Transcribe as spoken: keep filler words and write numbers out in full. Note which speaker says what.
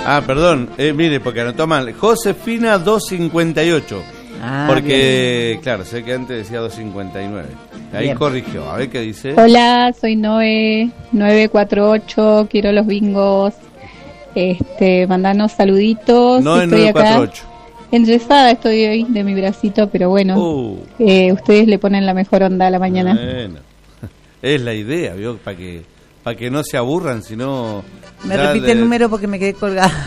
Speaker 1: Ah, perdón, eh, mire, porque anotó mal. Josefina doscientos cincuenta y ocho.
Speaker 2: Ah,
Speaker 1: porque,
Speaker 2: bien.
Speaker 1: claro, sé que antes decía doscientos cincuenta y nueve. Ahí
Speaker 2: Bien.
Speaker 1: corrigió. A ver qué dice.
Speaker 3: Hola, soy Noé, nueve cuatro ocho, quiero los bingos. Este, mandanos saluditos.
Speaker 1: No en
Speaker 3: estoy
Speaker 1: nueve cuatro
Speaker 3: acá.
Speaker 1: ocho.
Speaker 3: Enyesada estoy hoy de mi bracito, pero bueno,
Speaker 1: Uh,
Speaker 3: eh, ustedes le ponen la mejor onda a la mañana.
Speaker 1: bueno. Es la idea, ¿vio? Para que, para que no se aburran, sino...
Speaker 2: Me
Speaker 1: ya
Speaker 2: repite
Speaker 1: de-
Speaker 2: el número porque me quedé colgada.